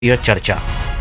चर्चा.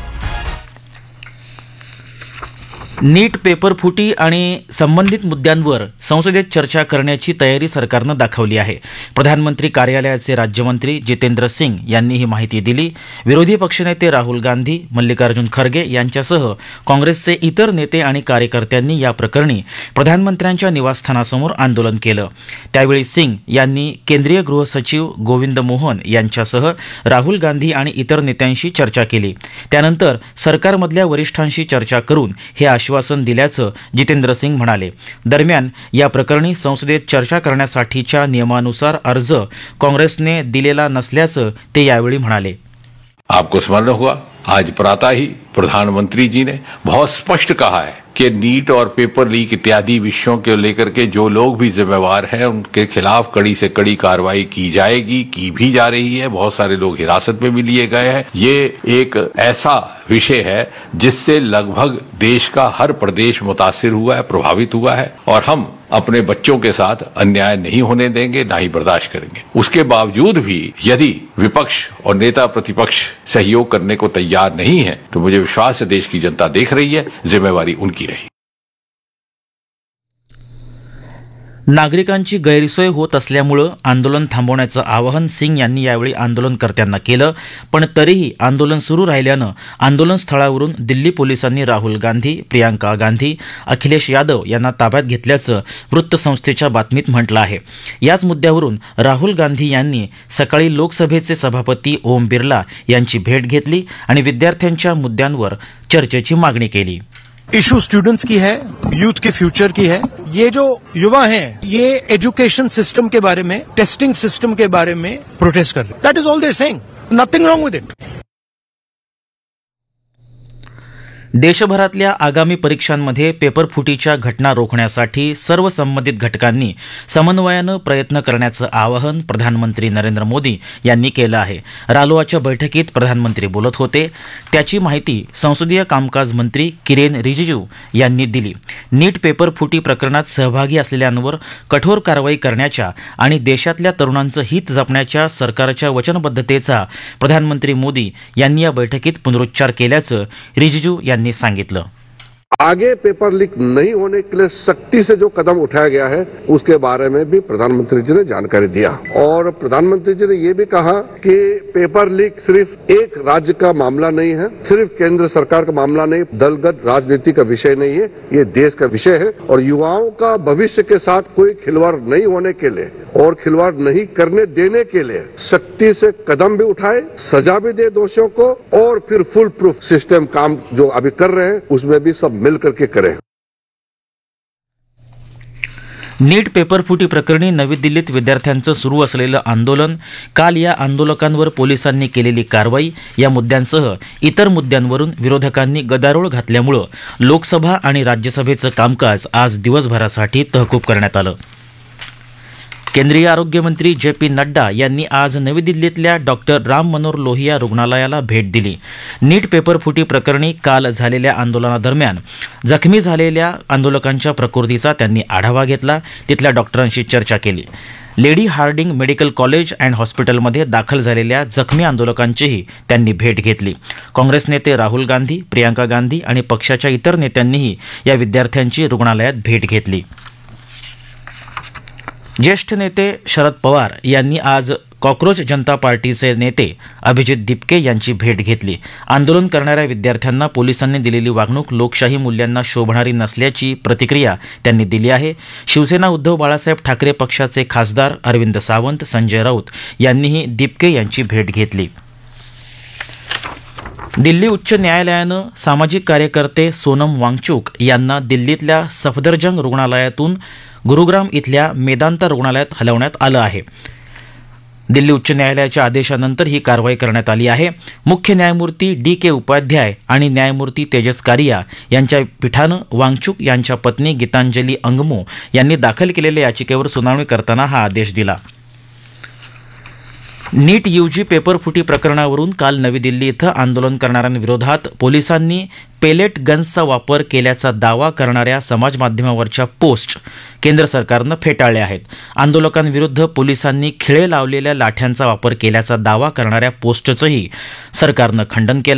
नीट पेपर फुटी आणि संबंधित मुद्द्यांवर संसदेत चर्चा करण्याची तयारी सरकारनं दाखवली आहे. प्रधानमंत्री कार्यालयाचे राज्यमंत्री जितेंद्र सिंग यांनी ही माहिती दिली. विरोधी पक्षनेते राहुल गांधी, मल्लिकार्जुन खरगे यांच्यासह काँग्रेसचे इतर नेते आणि कार्यकर्त्यांनी या प्रकरणी प्रधानमंत्र्यांच्या निवासस्थानासमोर आंदोलन केलं. त्यावेळी सिंग यांनी केंद्रीय गृहसचिव गोविंद मोहन यांच्यासह राहुल गांधी आणि इतर नेत्यांशी चर्चा केली. त्यानंतर सरकारमधल्या वरिष्ठांशी चर्चा करून हे आश्वासन दिल्याचं जितेंद्र सिंग म्हणाले. दरम्यान या प्रकरणी संसदेत चर्चा करण्यासाठीच्या नियमानुसार अर्ज काँग्रेसने दिलेला नसल्याचं ते यावेळी म्हणाले. आपको स्मरण होगा आज प्रातः ही प्रधानमंत्री जी ने बहुत स्पष्ट कहा है कि नीट और पेपर लीक इत्यादि विषयों को लेकर के जो लोग भी जिम्मेवार हैं उनके खिलाफ कड़ी से कड़ी कार्रवाई की जाएगी, की भी जा रही है. बहुत सारे लोग हिरासत में भी लिए गए हैं. ये एक ऐसा विषय है जिससे लगभग देश का हर प्रदेश मुतासिर हुआ है, प्रभावित हुआ है और हम अपने बच्चों के साथ अन्याय नहीं होने देंगे, ना ही बर्दाश्त करेंगे. उसके बावजूद भी यदि विपक्ष और नेता प्रतिपक्ष सहयोग करने को तैयार नहीं है तो मुझे विश्वास है देश की जनता देख रही है, जिम्मेवारी उनकी रही. नागरिकांची गैरसोय होत असल्यामुळे आंदोलन थांबवण्याचं आवाहन सिंग यांनी यावेळी आंदोलनकर्त्यांना केलं. पण तरीही आंदोलन सुरू राहिल्यानं आंदोलन स्थळावरून दिल्ली पोलिसांनी राहुल गांधी, प्रियांका गांधी, अखिलेश यादव यांना ताब्यात घेतल्याचं वृत्तसंस्थेच्या बातमीत म्हटलं आहे. याच मुद्द्यावरून राहुल गांधी यांनी सकाळी लोकसभेचे सभापती ओम बिर्ला यांची भेट घेतली आणि विद्यार्थ्यांच्या मुद्द्यांवर चर्चेची मागणी केली. इशू स्टूडेंट्स की है, यूथ के फ्यूचर की है. ये जो युवा हैं ये एजुकेशन सिस्टम के बारे में, टेस्टिंग सिस्टम के बारे में प्रोटेस्ट कर रहे हैं. That is all they are saying. Nothing wrong विद इट. देशभरातल्या आगामी परीक्षांमध्ये पेपरफुटीच्या घटना रोखण्यासाठी सर्व संबंधित घटकांनी समन्वयानं प्रयत्न करण्याचं आवाहन प्रधानमंत्री नरेंद्र मोदी यांनी केलं आहे. रालोआच्या बैठकीत प्रधानमंत्री बोलत होते. त्याची माहिती संसदीय कामकाज मंत्री किरेन रिजिजू यांनी दिली. नीट पेपरफुटी प्रकरणात सहभागी असलेल्यांवर कठोर कारवाई करण्याच्या आणि देशातल्या तरुणांचं हित जपण्याच्या सरकारच्या वचनबद्धतेचा प्रधानमंत्री मोदी यांनी या बैठकीत पुनरुच्चार केल्याचं रिजिजू यांनी सांगितलं. आगे पेपर लीक नहीं होने के लिए सख्ती से जो कदम उठाया गया है उसके बारे में भी प्रधानमंत्री जी ने जानकारी दिया और प्रधानमंत्री जी ने ये भी कहा कि पेपर लीक सिर्फ एक राज्य का मामला नहीं है, सिर्फ केंद्र सरकार का मामला नहीं, दलगत राजनीति का विषय नहीं है, ये देश का विषय है और युवाओं का भविष्य के साथ कोई खिलवाड़ नहीं होने के लिए और खिलवाड़ नहीं करने देने के लिए सख्ती से कदम भी उठाए, सजा भी दे दोषियों को और फिर फुल प्रूफ सिस्टम काम जो अभी कर रहे हैं उसमें भी सब मिल करके करें. नीट पेपरफुटी प्रकरणी नवी दिल्लीत विद्यार्थ्यांचं सुरू असलेलं आंदोलन, काल या आंदोलकांवर पोलिसांनी केलेली कारवाई या मुद्द्यांसह इतर मुद्द्यांवरून विरोधकांनी गदारोळ घातल्यामुळे लोकसभा आणि राज्यसभेचं कामकाज आज दिवसभरासाठी तहकूब करण्यात आलं. केंद्रीय आरोग्यमंत्री जे.पी. नड्डा यांनी आज नवी दिल्लीतल्या डॉक्टर राम मनोहर लोहिया रुग्णालयाला भेट दिली. नीट पेपरफुटी प्रकरणी काल झालेल्या आंदोलनादरम्यान जखमी झालेल्या आंदोलकांच्या प्रकृतीचा त्यांनी आढावा घेतला. तिथल्या डॉक्टरांशी चर्चा केली. Lady Hardinge medical college and हॉस्पिटलमध्ये दाखल झालेल्या जखमी आंदोलकांचीही त्यांनी भेट घेतली. काँग्रेस नेते राहुल गांधी, प्रियांका गांधी आणि पक्षाच्या इतर नेत्यांनीही या विद्यार्थ्यांची रुग्णालयात भेट घेतली. ज्येष्ठ नेते शरद पवार यांनी आज कॉक्रोच जनता पार्टीचे नेते अभिजित दिपके यांची भेट घेतली. आंदोलन करणाऱ्या विद्यार्थ्यांना पोलिसांनी दिलेली वागणूक लोकशाही मूल्यांना शोभणारी नसल्याची प्रतिक्रिया त्यांनी दिली आहे. शिवसेना उद्धव बाळासाहेब ठाकरे पक्षाचे खासदार अरविंद सावंत, संजय राऊत यांनीही दिपके यांची भेट घेतली. दिल्ली उच्च न्यायालयानं सामाजिक कार्यकर्ते सोनम वांगचुक यांना दिल्लीतल्या सफदरजंग रुग्णालयातून गुरुग्राम इथल्या मेदांता रुग्णालयात हलवण्यात आलं आहे. दिल्ली उच्च न्यायालयाच्या आदेशानंतर ही कारवाई करण्यात आली आहे. मुख्य न्यायमूर्ती डी.के. उपाध्याय आणि न्यायमूर्ती तेजस कारिया यांच्या पीठानं वांगचुक यांच्या पत्नी गीतांजली अंगमो यांनी दाखल केलेल्या याचिकेवर सुनावणी करताना हा आदेश दिला. नीट यूजी पेपर फुटी प्रकरणावरून काल नवी दिल्ली इथं आंदोलन करणाऱ्यांविरोधात पोलिसांनी पेलेट गन्सचा वापर केल्याचा दावा करणाऱ्या समाजमाध्यमावरच्या पोस्ट केंद्र सरकारनं फेटाळल्या आहेत. आंदोलकांविरुद्ध पोलिसांनी खिळे लावलेल्या लाठ्यांचा वापर केल्याचा दावा करणाऱ्या पोस्टचंही सरकारनं खंडन केलं.